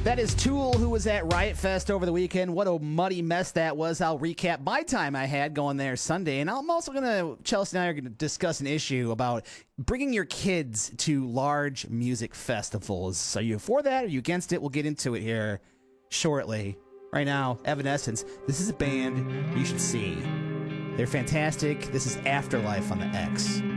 That is Tool, who was at Riot Fest over the weekend. What a muddy mess that was. I'll recap my time I had going there Sunday. And I'm also going to, Chelsea and I are going to discuss an issue about bringing your kids to large music festivals. Are you for that? Are you against it? We'll get into it here shortly. Right now, Evanescence. This is a band you should see. They're fantastic. This is Afterlife on the X.